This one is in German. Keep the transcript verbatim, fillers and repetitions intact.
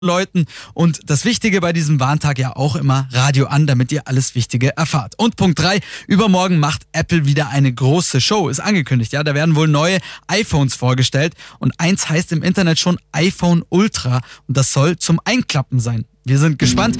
Leuten. Und das Wichtige bei diesem Warntag ja auch immer Radio an, damit ihr alles Wichtige erfahrt. Und Punkt drei, übermorgen macht Apple wieder eine große Show, ist angekündigt, ja, da werden wohl neue iPhones vorgestellt und eins heißt im Internet schon iPhone Ultra und das soll zum Einklappen sein. Wir sind gespannt.